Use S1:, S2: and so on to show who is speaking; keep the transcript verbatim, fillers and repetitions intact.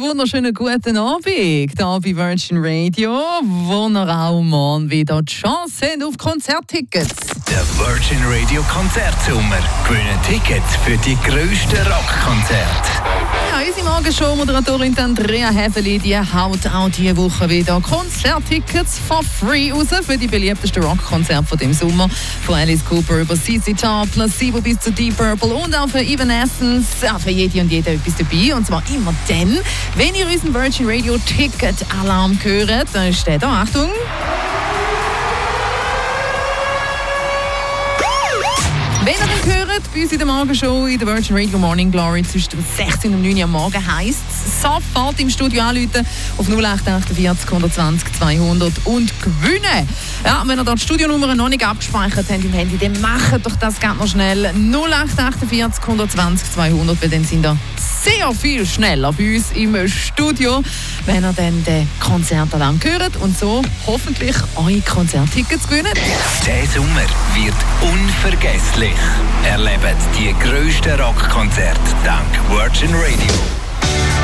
S1: wunderschönen guten Abend hier bei Virgin Radio, wo ihr auch morgen wieder die Chance habt auf Konzerttickets.
S2: Der Virgin Radio Konzertsommer. Gewinnen Tickets für die grössten Rockkonzerte.
S1: Ja, unsere Morgenshow-Moderatorin Andrea Häfeli, die haut auch diese Woche wieder Konzerttickets for free raus für die beliebtesten Rockkonzerte von dem Sommer. Von Alice Cooper über C C Top, Placebo bis zu Deep Purple und auch für Evanescence. Ja, für jede und jeder etwas dabei. Und zwar immer dann, wenn ihr unseren Virgin Radio Ticket-Alarm hört. Dann steht da, Achtung! Wenn ihr den hört, bei uns in der Morgenshow in der Virgin Radio Morning Glory zwischen sechzehn und neun Uhr am Morgen heisst es, sofort im Studio anrufen auf null acht achtundvierzig, hundertzwanzig, zweihundert und gewinnen. Ja, wenn ihr dort die Studionummer noch nicht abgespeichert habt im Handy, dann macht doch das ganz noch schnell. null acht achtundvierzig, hundertzwanzig, zweihundert, weil dann sind ihr sehr viel schneller bei uns im Studio, wenn ihr dann den Konzertalarm hört und so hoffentlich eure Konzerttickets gewinnen.
S2: Der Sommer wird unvergesslich. Erlebt die grössten Rockkonzerte dank Virgin Radio.